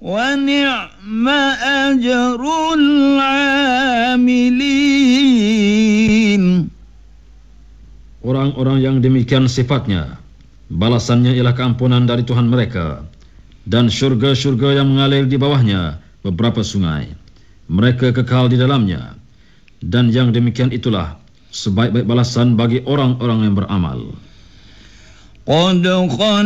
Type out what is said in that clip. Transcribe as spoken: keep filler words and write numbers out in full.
وَنِعْمَ أَجْرُ الْعَامِلِينَ. Orang-orang yang demikian sifatnya, balasannya ialah keampunan dari Tuhan mereka, dan syurga-syurga yang mengalir di bawahnya beberapa sungai. Mereka kekal di dalamnya, dan yang demikian itulah sebaik-baik balasan bagi orang-orang yang beramal. قَدْ